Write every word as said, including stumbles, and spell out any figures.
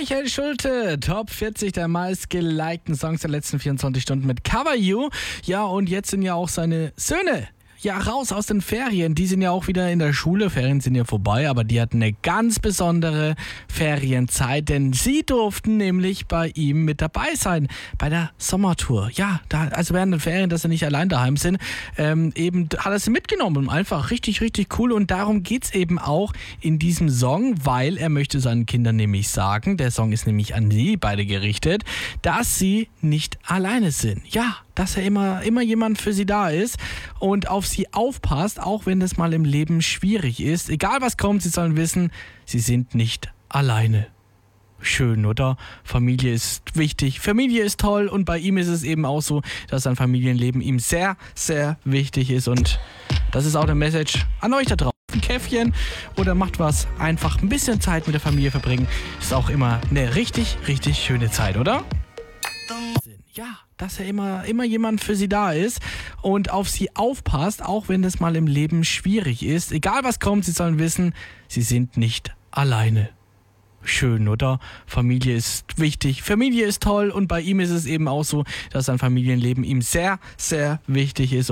Michael Schulte, Top vierzig der meistgelikten Songs der letzten vierundzwanzig Stunden mit Cover You. Ja, und jetzt sind ja auch seine Söhne ja raus aus den Ferien. Die sind ja auch wieder in der Schule. Ferien sind ja vorbei, aber die hatten eine ganz besondere Ferienzeit, denn sie durften nämlich bei ihm mit dabei sein, bei der Sommertour. Ja, da, also während den Ferien, dass sie nicht allein daheim sind, ähm, eben hat er sie mitgenommen. Einfach richtig, richtig cool. Und darum geht's eben auch in diesem Song, weil er möchte seinen Kindern nämlich sagen, der Song ist nämlich an sie beide gerichtet, dass sie nicht alleine sind. Ja, dass er immer, immer jemand für sie da ist und auf sie aufpasst, auch wenn es mal im Leben schwierig ist. Egal was kommt, sie sollen wissen, sie sind nicht alleine. Schön, oder? Familie ist wichtig, Familie ist toll und bei ihm ist es eben auch so, dass sein Familienleben ihm sehr, sehr wichtig ist und das ist auch eine Message an euch da draußen. Ein Käffchen oder macht was, einfach ein bisschen Zeit mit der Familie verbringen, ist auch immer eine richtig, richtig schöne Zeit, oder? Ja, dass er immer, immer jemand für sie da ist und auf sie aufpasst, auch wenn es mal im Leben schwierig ist. Egal was kommt, sie sollen wissen, sie sind nicht alleine. Schön, oder? Familie ist wichtig, Familie ist toll und bei ihm ist es eben auch so, dass sein Familienleben ihm sehr, sehr wichtig ist.